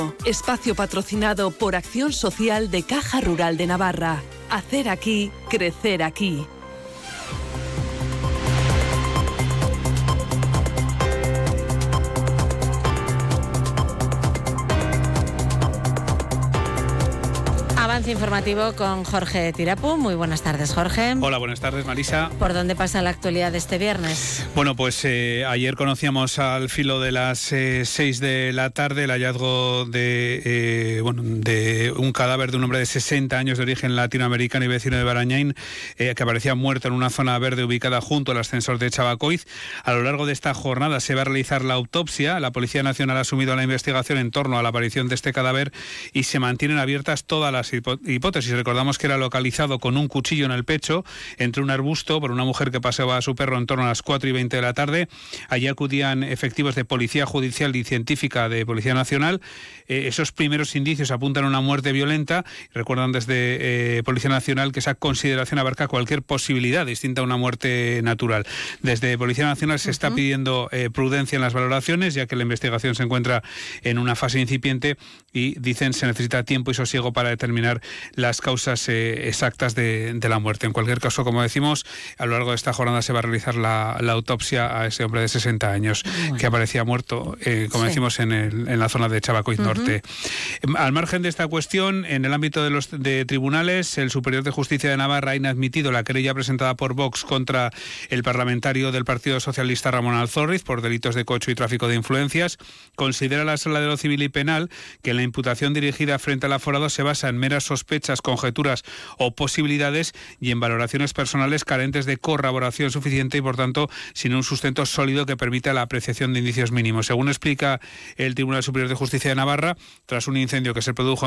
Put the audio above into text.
Espacio patrocinado por Acción Social de Caja Rural de Navarra. Hacer aquí, crecer aquí. Avance informativo con Jorge Tirapu. Muy buenas tardes, Jorge. Hola, buenas tardes, Marisa. ¿Por dónde pasa la actualidad de este viernes? Bueno, pues ayer conocíamos al filo de las 6 de la tarde el hallazgo de un cadáver de un hombre de 60 años de origen latinoamericano y vecino de Barañáin, que aparecía muerto en una zona verde ubicada junto al ascensor de Chabacoiz. A lo largo de esta jornada se va a realizar la autopsia. La Policía Nacional ha asumido la investigación en torno a la aparición de este cadáver y se mantienen abiertas todas las hipótesis. Recordamos que era localizado con un cuchillo en el pecho entre un arbusto por una mujer que paseaba a su perro en torno a las 4:20 de la tarde. Allí acudían efectivos de Policía Judicial y Científica de Policía Nacional. Esos primeros indicios apuntan a una muerte violenta. Recuerdan desde Policía Nacional que esa consideración abarca cualquier posibilidad distinta a una muerte natural. Desde Policía Nacional se está pidiendo prudencia en las valoraciones, ya que la investigación se encuentra en una fase incipiente y dicen se necesita tiempo y sosiego para determinar las causas exactas de la muerte. En cualquier caso, como decimos, a lo largo de esta jornada se va a realizar la autopsia a ese hombre de 60 años que aparecía muerto, como decimos, en la zona de Chabacoiz Norte. Al margen de esta cuestión, en el ámbito de tribunales, el Superior de Justicia de Navarra ha inadmitido la querella presentada por Vox contra el parlamentario del Partido Socialista Ramón Alzorriz por delitos de cohecho y tráfico de influencias. Considera la Sala de lo Civil y Penal que la imputación dirigida frente al aforado se basa en meras sospechas, conjeturas o posibilidades y en valoraciones personales carentes de corroboración suficiente y, por tanto, sin un sustento sólido que permita la apreciación de indicios mínimos. Según explica el Tribunal Superior de Justicia de Navarra, tras un incendio que se produjo